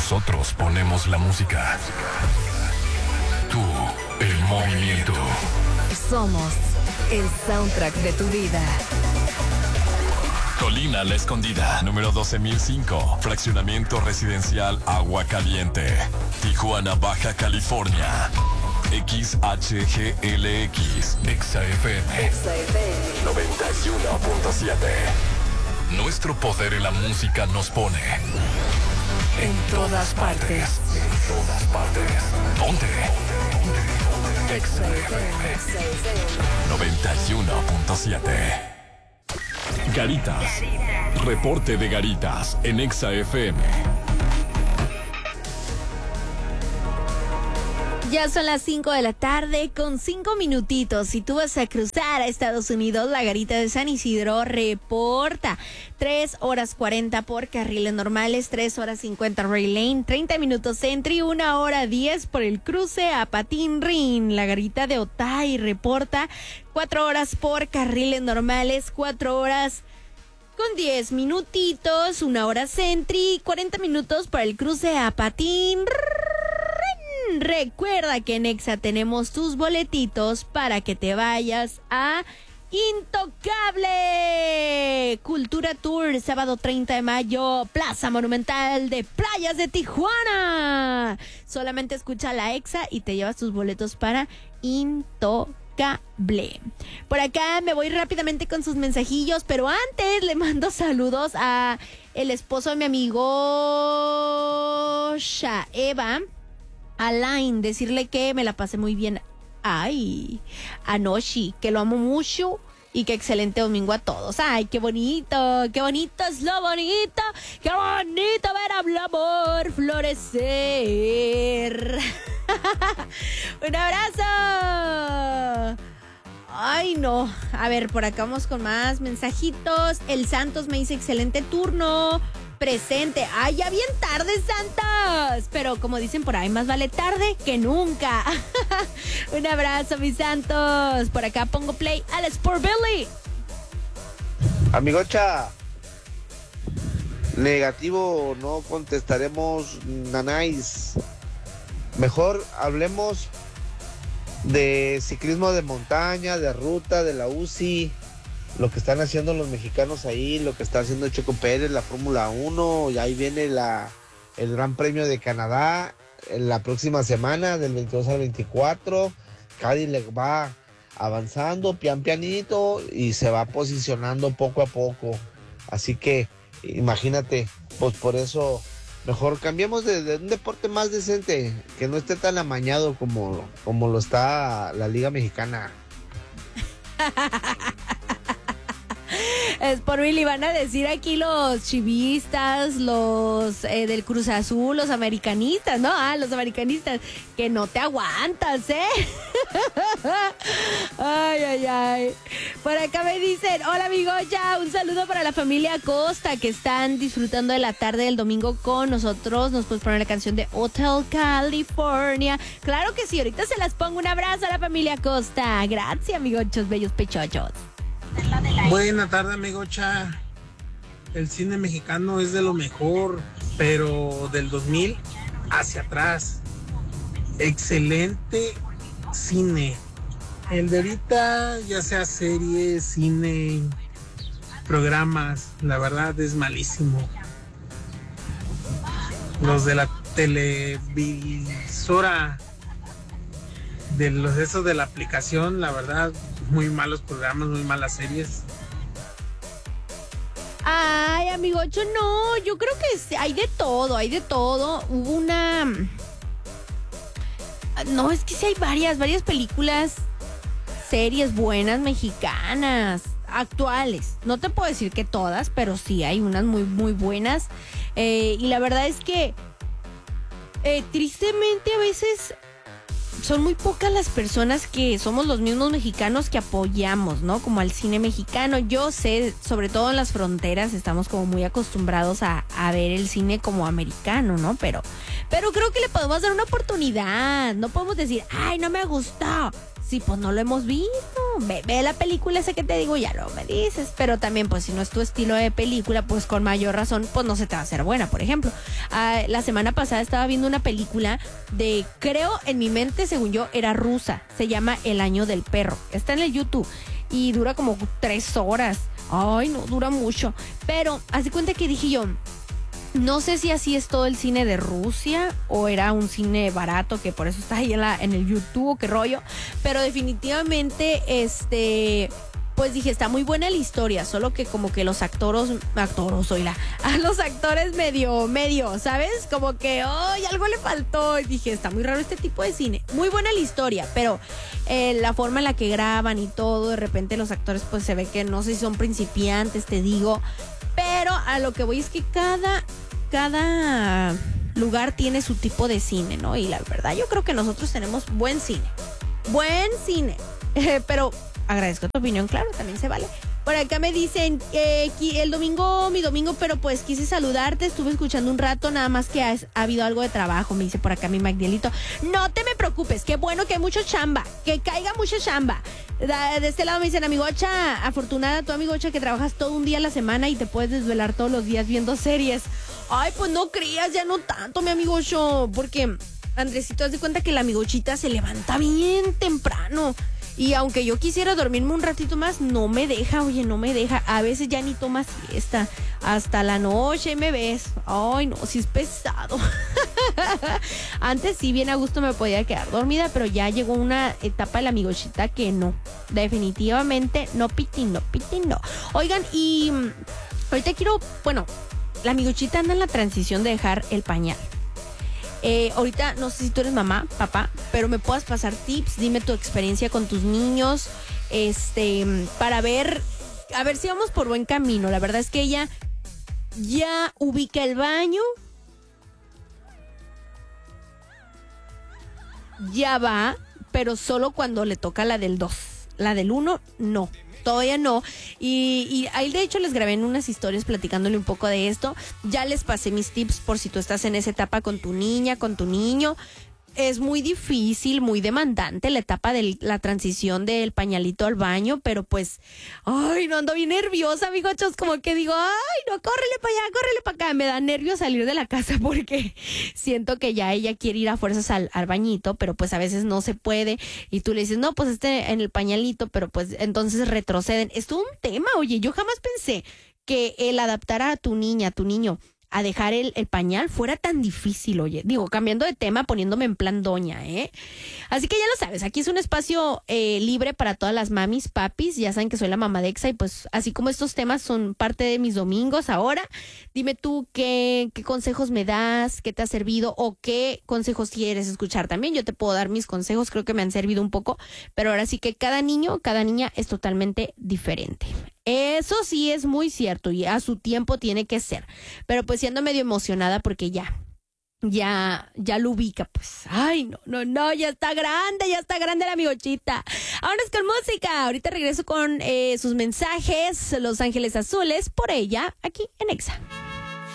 Nosotros ponemos la música. Tú, el movimiento. Somos el soundtrack de tu vida. Colina La Escondida, número 12005. Fraccionamiento residencial Agua Caliente. Tijuana, Baja California. XHGLX. XFM 91.7. Nuestro poder en la música nos pone en todas partes. En todas partes. ¿Dónde? XFM 91.7. Garitas. Reporte de Garitas en Exa FM. Ya son las 5 de la tarde con 5 minutitos. Si tú vas a cruzar a Estados Unidos, la Garita de San Isidro reporta 3 horas 40 por carriles normales, 3 horas 50 Rail Lane, 30 minutos Entry, 1 hora 10 por el cruce a Patín Rin. La Garita de Otay reporta 4 horas por carriles normales, 4 horas con 10 minutitos, 1 hora Centri, 40 minutos para el cruce a Patín Rin. Recuerda que en Exa tenemos tus boletitos para que te vayas a Intocable Cultura Tour, sábado 30 de mayo, Plaza Monumental de Playas de Tijuana. Solamente escucha la Exa y te llevas tus boletos para Intocable. Por acá me voy rápidamente con sus mensajillos, pero antes le mando saludos a el esposo de mi amigo Shaeva Alain, decirle que me la pasé muy bien anoche, que lo amo mucho y que excelente domingo a todos. Ay, qué bonito es lo bonito, qué bonito ver al amor florecer. Un abrazo. Ay, no. A ver, por acá vamos con más mensajitos. El Santos me dice excelente turno. Presente. Ay, ya bien tarde, Santos. Pero como dicen por ahí, más vale tarde que nunca. Un abrazo, mis Santos. Por acá pongo play al Sport Billy. Amigocha, negativo, no contestaremos nanáis. Mejor hablemos de ciclismo de montaña, de ruta, de la UCI, lo que están haciendo los mexicanos ahí, lo que está haciendo Checo Pérez, la Fórmula 1, y ahí viene el Gran Premio de Canadá en la próxima semana, del 22 al 24. Cadillac va avanzando pianito y se va posicionando poco a poco. Así que imagínate, pues por eso mejor cambiemos de un deporte más decente, que no esté tan amañado como lo está la Liga Mexicana. Es por mí, le van a decir aquí los chivistas, los del Cruz Azul, los americanistas, ¿no? Los americanistas, que no te aguantas, ¿eh? Ay. Por acá me dicen, hola amigo, ya, un saludo para la familia Acosta, que están disfrutando de la tarde del domingo con nosotros. Nos puedes poner la canción de Hotel California. Claro que sí, ahorita se las pongo. Un abrazo a la familia Acosta. Gracias, amigochos, bellos pechochos. Buena tarde, amigocha. El cine mexicano es de lo mejor, pero del 2000 hacia atrás. Excelente cine. El de ahorita, ya sea series, cine, programas, la verdad es malísimo. Los de la televisora, esos de la aplicación, la verdad, muy malos programas, muy malas series. Ay, amigocho, no, yo creo que hay de todo. Hubo una... No, es que sí hay varias películas, series buenas mexicanas, actuales. No te puedo decir que todas, pero sí hay unas muy, muy buenas. Y la verdad es que tristemente a veces son muy pocas las personas que somos los mismos mexicanos que apoyamos, ¿no? Como al cine mexicano. Yo sé, sobre todo en las fronteras, estamos como muy acostumbrados a ver el cine como americano, ¿no? Pero creo que le podemos dar una oportunidad. No podemos decir, ay, no me gustó. Sí, pues no lo hemos visto. ve la película esa que te digo, ya lo me dices. Pero también, pues, si no es tu estilo de película, pues con mayor razón, pues no se te va a hacer buena. Por ejemplo, la semana pasada estaba viendo una película creo, en mi mente, según yo, era rusa. Se llama El Año del Perro. Está en el YouTube y dura como 3 horas. Ay, no, dura mucho. Pero, haz de cuenta que dije yo, no sé si así es todo el cine de Rusia o era un cine barato que por eso está ahí en el YouTube o qué rollo. Pero definitivamente, pues dije, está muy buena la historia, solo que como que los actores medio, ¿sabes? Como que, algo le faltó. Y dije, está muy raro este tipo de cine. Muy buena la historia, pero la forma en la que graban y todo, de repente los actores pues se ve que no sé si son principiantes, te digo. Pero a lo que voy es que cada lugar tiene su tipo de cine, ¿no? Y la verdad, yo creo que nosotros tenemos buen cine. Pero agradezco tu opinión, claro, también se vale. Por acá me dicen mi domingo, pero pues quise saludarte, estuve escuchando un rato, nada más que ha habido algo de trabajo, me dice por acá mi Magdielito. No te me preocupes, qué bueno que hay mucho chamba, que caiga mucha chamba. De este lado me dicen, amigocha, afortunada tu amigocha que trabajas todo un día a la semana y te puedes desvelar todos los días viendo series. Ay, pues no creas, ya no tanto, mi amigocho, porque Andresito, haz de cuenta que la amigochita se levanta bien temprano. Y aunque yo quisiera dormirme un ratito más, no me deja, no me deja. A veces ya ni toma siesta. Hasta la noche me ves. Ay, no, sí es pesado. Antes sí, bien a gusto me podía quedar dormida, pero ya llegó una etapa de la amigochita que no. Definitivamente no, pitín, no. Oigan, y ahorita la amigochita anda en la transición de dejar el pañal. Ahorita no sé si tú eres mamá, papá, pero me puedas pasar tips, dime tu experiencia con tus niños, para ver, a ver si vamos por buen camino. La verdad es que ella ya ubica el baño, ya va, pero solo cuando le toca la del 2, la del 1, no. Todavía no, y ahí de hecho les grabé en unas historias platicándole un poco de esto. Ya les pasé mis tips por si tú estás en esa etapa con tu niña, con tu niño. Es muy difícil, muy demandante la etapa de la transición del pañalito al baño, pero pues, ay, no, ando bien nerviosa, amigochos, como que digo, ay, no, córrele para allá, córrele para acá. Me da nervios salir de la casa porque siento que ya ella quiere ir a fuerzas al bañito, pero pues a veces no se puede y tú le dices, no, pues en el pañalito, pero pues entonces retroceden. Es todo un tema, oye, yo jamás pensé que el adaptar a tu niña, a tu niño, a dejar el pañal fuera tan difícil, oye. Digo, cambiando de tema, poniéndome en plan doña, ¿eh? Así que ya lo sabes, aquí es un espacio libre para todas las mamis, papis. Ya saben que soy la mamá de Exa y pues así como estos temas son parte de mis domingos ahora, dime tú qué consejos me das, qué te ha servido o qué consejos quieres escuchar también. Yo te puedo dar mis consejos, creo que me han servido un poco, pero ahora sí que cada niño, cada niña es totalmente diferente. Eso sí es muy cierto y a su tiempo tiene que ser. Pero pues siendo medio emocionada porque ya lo ubica, pues. Ay, no, ya está grande la amigochita. Vámonos con música. Ahorita regreso con sus mensajes, Los Ángeles Azules, por ella, aquí en Exa.